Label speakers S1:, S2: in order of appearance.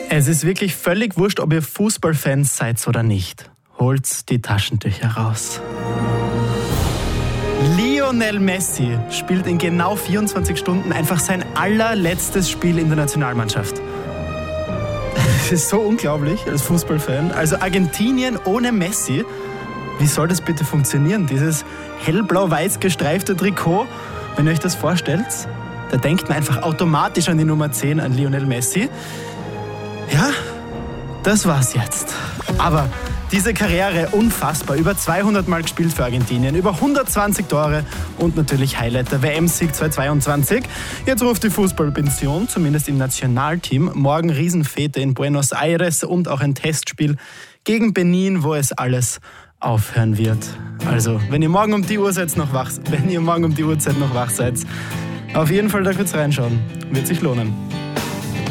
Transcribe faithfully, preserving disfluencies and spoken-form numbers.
S1: Es ist wirklich völlig wurscht, ob ihr Fußballfans seid oder nicht. Holt die Taschentücher raus. Lionel Messi spielt in genau vierundzwanzig Stunden einfach sein allerletztes Spiel in der Nationalmannschaft. Das ist so unglaublich als Fußballfan. Also Argentinien ohne Messi, wie soll das bitte funktionieren? Dieses hellblau-weiß gestreifte Trikot, wenn ihr euch das vorstellt, da denkt man einfach automatisch an die Nummer zehn, an Lionel Messi. Ja, das war's jetzt. Aber diese Karriere unfassbar. Über zweihundert Mal gespielt für Argentinien, über hundertzwanzig Tore und natürlich Highlight der W M-Sieg zweitausendzweiundzwanzig. Jetzt ruft die Fußballpension, zumindest im Nationalteam. Morgen Riesenfete in Buenos Aires und auch ein Testspiel gegen Benin, wo es alles aufhören wird. Also, wenn ihr morgen um die Uhrzeit noch wach, wenn ihr morgen um die Uhrzeit noch wach seid, auf jeden Fall da kurz reinschauen. Wird sich lohnen.